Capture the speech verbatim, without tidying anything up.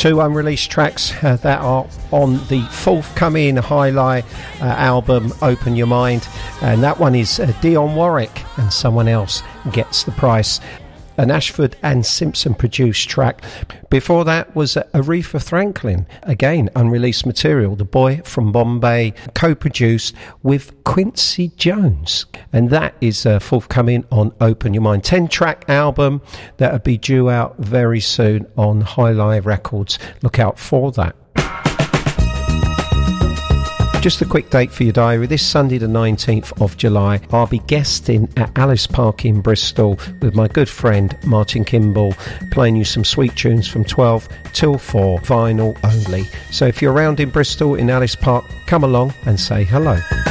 two unreleased tracks uh, that are on the forthcoming Highlight uh, album Open Your Mind, and that one is uh, Dionne Warwick and Someone Else Gets the Price, an Ashford and Simpson produced track. Before that was Aretha Franklin, again unreleased material, The Boy from Bombay, co-produced with Quincy Jones, and that is uh, forthcoming on Open Your Mind, ten track album that will be due out very soon on Highlight Records. Look out for that. Just a quick date for your diary. This Sunday the nineteenth of July, I'll be guesting at Alice Park in Bristol with my good friend Martin Kimball, playing you some sweet tunes from twelve till four, vinyl only. So if you're around in Bristol in Alice Park, come along and say hello.